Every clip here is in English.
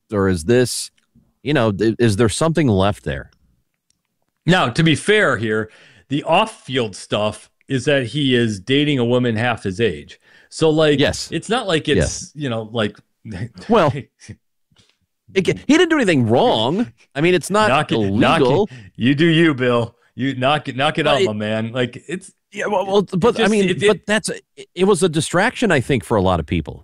or is this, is there something left there? Now, to be fair here, the off-field stuff is that he is dating a woman half his age. So, yes. It's not like it's, well, he didn't do anything wrong. I mean, it's not illegal. You do you, Bill. You knock it out, my man. It's but it was a distraction, I think, for a lot of people.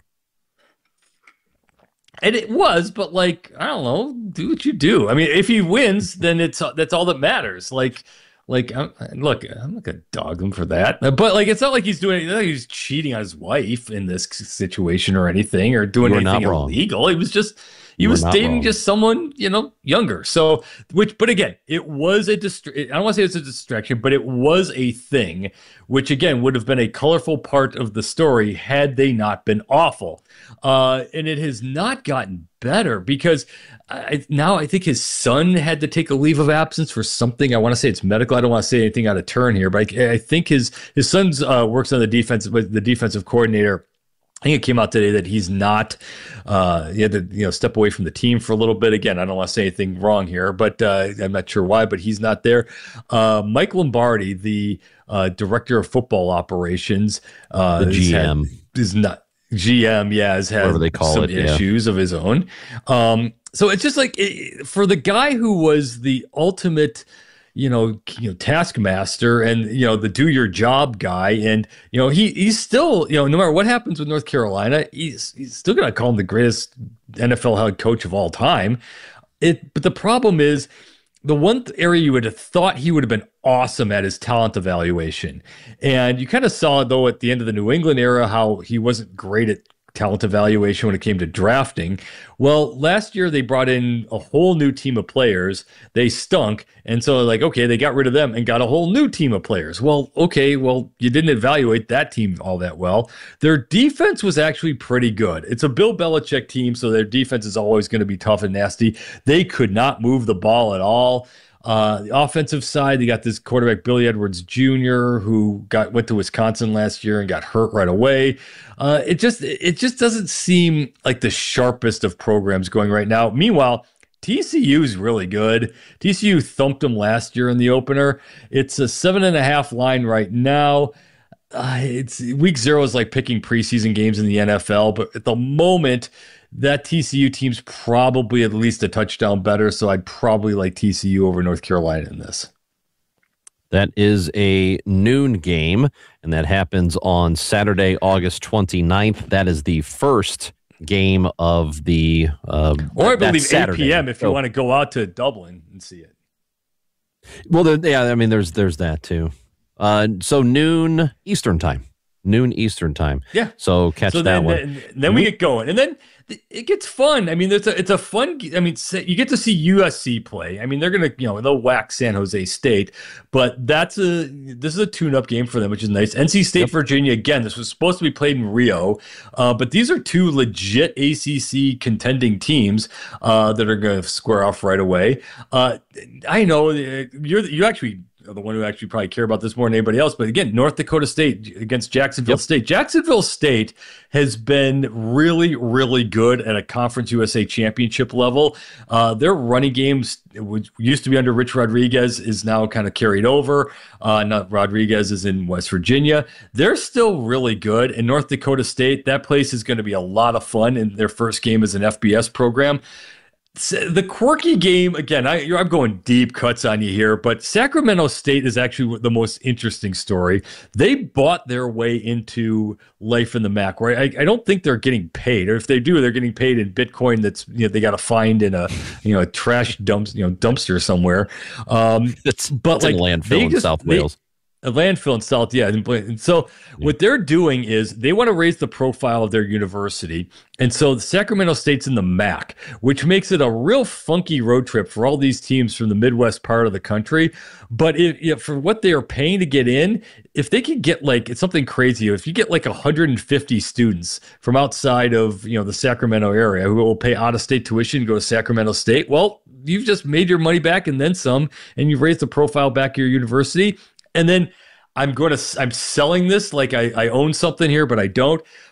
And it was, but I don't know, do what you do. I mean, if he wins, then that's all that matters. Look, I'm not gonna dog him for that, but it's not like he's doing anything. Like he's cheating on his wife in this situation or anything, or doing anything illegal. He was dating just someone, younger. So, but again, it was I don't want to say it's a distraction, but it was a thing, which again would have been a colorful part of the story had they not been awful. And it has not gotten better because now I think his son had to take a leave of absence for something. I want to say it's medical. I don't want to say anything out of turn here, but I think his son's works on the defense with the defensive coordinator. I think it came out today that he's not. He had to, step away from the team for a little bit. Again, I don't want to say anything wrong here, but I'm not sure why. But he's not there. Mike Lombardi, the director of football operations, the GM, is not GM. Yeah, has had some issues of his own. So it's just for the guy who was the ultimate, taskmaster and, the do your job guy. And, he's still, no matter what happens with North Carolina, he's still going to call him the greatest NFL head coach of all time. But the problem is the one area you would have thought he would have been awesome at is talent evaluation. And you kind of saw, though, at the end of the New England era, how he wasn't great at talent evaluation when it came to drafting. Well, last year they brought in a whole new team of players. They stunk. And so okay, they got rid of them and got a whole new team of players. Well, okay, you didn't evaluate that team all that well. Their defense was actually pretty good. It's a Bill Belichick team, so their defense is always going to be tough and nasty. They could not move the ball at all. The offensive side, they got this quarterback, Billy Edwards Jr., who went to Wisconsin last year and got hurt right away. It just doesn't seem like the sharpest of programs going right now. Meanwhile, TCU is really good. TCU thumped them last year in the opener. It's a 7.5 line right now. It's week 0 is like picking preseason games in the NFL, but at the moment, that TCU team's probably at least a touchdown better, so I'd probably like TCU over North Carolina in this. That is a noon game, and that happens on Saturday, August 29th. That is the first game of the or I believe 8 p.m. if you want to go out to Dublin and see it. Well, there's that too. So noon Eastern time. Yeah. So catch that one. Then we get going, and then it gets fun. I mean, it's a fun. I mean, you get to see USC play. I mean, they're gonna they'll whack San Jose State, but this is a tune-up game for them, which is nice. NC State, Virginia. Again, this was supposed to be played in Rio, but these are two legit ACC contending teams that are going to square off right away. I know you actually are the one who actually probably care about this more than anybody else. But again, North Dakota State against Jacksonville State. Jacksonville State has been really, really good at a Conference USA championship level. Their running games, which used to be under Rich Rodriguez, is now kind of carried over. Not Rodriguez is in West Virginia. They're still really good. And North Dakota State, that place is going to be a lot of fun in their first game as an FBS program. The quirky game, again, I'm going deep cuts on you here, but Sacramento State is actually the most interesting story. They bought their way into life in the MAC, right? I don't think they're getting paid, or if they do, they're getting paid in Bitcoin that's they got to find in a a trash dumpster somewhere. It's like a landfill in South Wales. A landfill in South, yeah. And so what they're doing is they want to raise the profile of their university. And so Sacramento State's in the MAC, which makes it a real funky road trip for all these teams from the Midwest part of the country. But for what they are paying to get in, if they could get it's something crazy. If you get 150 students from outside of the Sacramento area who will pay out-of-state tuition to go to Sacramento State, well, you've just made your money back and then some, and you've raised the profile back of your university. And then I'm selling this like I own something here, but I don't.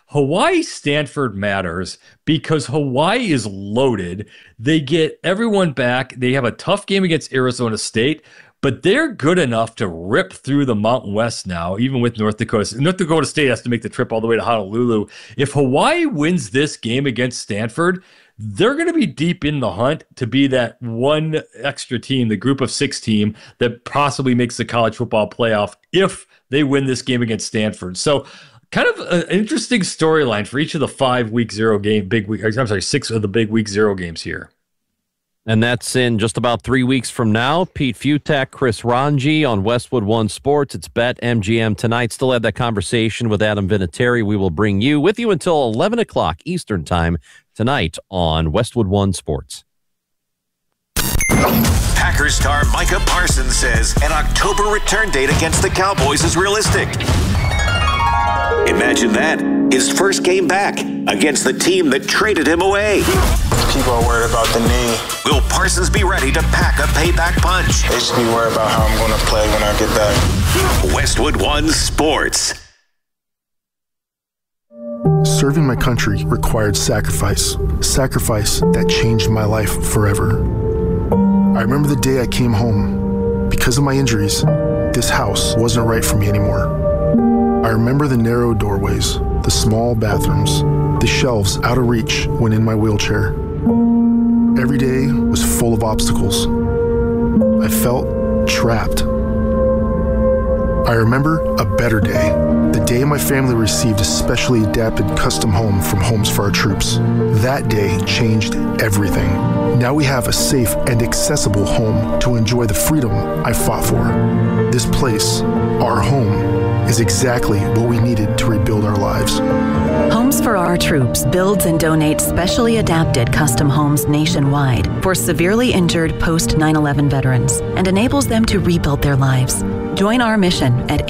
Hawaii-Stanford matters because Hawaii is loaded. They get everyone back. They have a tough game against Arizona State, but they're good enough to rip through the Mountain West now, even with North Dakota. North Dakota State has to make the trip all the way to Honolulu. If Hawaii wins this game against Stanford, they're going to be deep in the hunt to be that one extra team, the group of 6 team that possibly makes the college football playoff if they win this game against Stanford. So kind of an interesting storyline for each of the 5 week 0 game, 6 of the big week 0 games here. And that's in just about 3 weeks from now. Pete Futak, Chris Ranji on Westwood One Sports. It's BetMGM tonight. Still have that conversation with Adam Vinatieri. We will bring you with you until 11 o'clock Eastern time tonight on Westwood One Sports. Packers star Micah Parsons says an October return date against the Cowboys is realistic. Imagine that. His first game back against the team that traded him away. People are worried about the knee. Will Parsons be ready to pack a payback punch? They should be worried about how I'm going to play when I get back. Westwood One Sports. Serving my country required sacrifice that changed my life forever. I remember the day I came home. Because of my injuries, this house wasn't right for me anymore. I remember the narrow doorways, the small bathrooms, the shelves out of reach when in my wheelchair. Every day was full of obstacles. I felt trapped. I remember a better day, the day my family received a specially adapted custom home from Homes for Our Troops. That day changed everything. Now we have a safe and accessible home to enjoy the freedom I fought for. This place, our home, is exactly what we needed to rebuild our lives. Homes for Our Troops builds and donates specially adapted custom homes nationwide for severely injured post-9/11 veterans and enables them to rebuild their lives. Join our mission at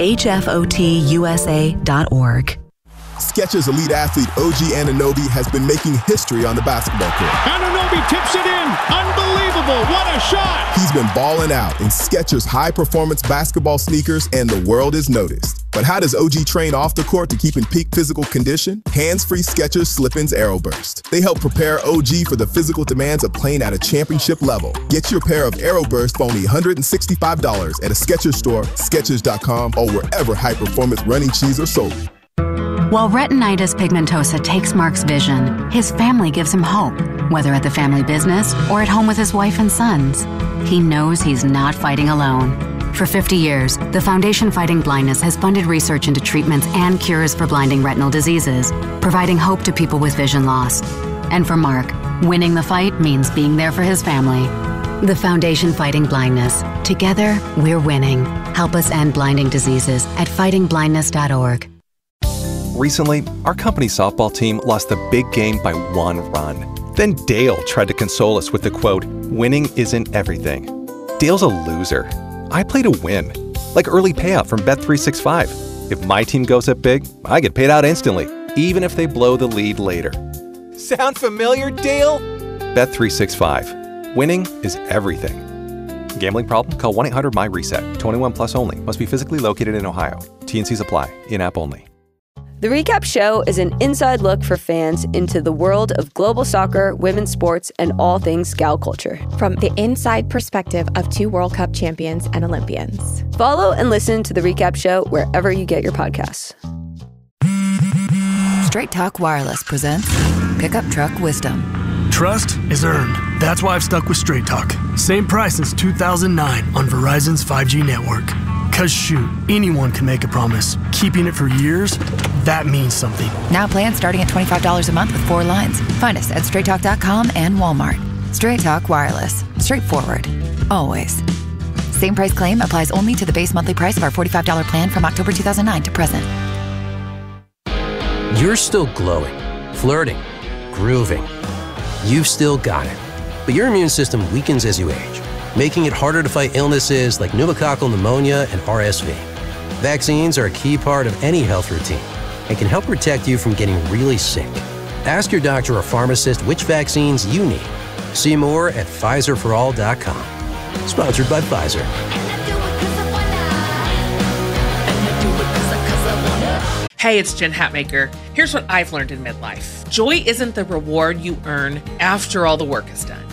hfotusa.org. Skechers elite athlete OG Anunoby has been making history on the basketball court. Anunoby tips it in. Unbelievable. What a shot. He's been balling out in Skechers high-performance basketball sneakers, and the world has noticed. But how does OG train off the court to keep in peak physical condition? Hands-free Skechers Slip-ins Aeroburst. They help prepare OG for the physical demands of playing at a championship level. Get your pair of Aeroburst for only $165 at a Skechers store, Skechers.com, or wherever high-performance running shoes are sold. While retinitis pigmentosa takes Mark's vision, his family gives him hope, whether at the family business or at home with his wife and sons. He knows he's not fighting alone. For 50 years, the Foundation Fighting Blindness has funded research into treatments and cures for blinding retinal diseases, providing hope to people with vision loss. And for Mark, winning the fight means being there for his family. The Foundation Fighting Blindness. Together, we're winning. Help us end blinding diseases at fightingblindness.org. Recently, our company's softball team lost the big game by 1 run. Then Dale tried to console us with the quote, "Winning isn't everything." Dale's a loser. I play to win, like early payout from Bet365. If my team goes up big, I get paid out instantly, even if they blow the lead later. Sound familiar, Dale? Bet365. Winning is everything. Gambling problem? Call 1-800-MY-RESET. 21 plus only. Must be physically located in Ohio. T&Cs apply. In-app only. The Recap Show is an inside look for fans into the world of global soccer, women's sports, and all things Scout culture. From the inside perspective of 2 World Cup champions and Olympians. Follow and listen to The Recap Show wherever you get your podcasts. Straight Talk Wireless presents Pickup Truck Wisdom. Trust is earned. That's why I've stuck with Straight Talk. Same price since 2009 on Verizon's 5G network. Cause shoot, anyone can make a promise. Keeping it for years, that means something. Now plans starting at $25 a month with 4 lines. Find us at straighttalk.com and Walmart. Straight Talk Wireless. Straightforward. Always. Same price claim applies only to the base monthly price of our $45 plan from October 2009 to present. You're still glowing, flirting, grooving. You've still got it. But your immune system weakens as you age, making it harder to fight illnesses like pneumococcal pneumonia and RSV. Vaccines are a key part of any health routine and can help protect you from getting really sick. Ask your doctor or pharmacist which vaccines you need. See more at PfizerForAll.com. Sponsored by Pfizer. Hey, it's Jen Hatmaker. Here's what I've learned in midlife. Joy isn't the reward you earn after all the work is done.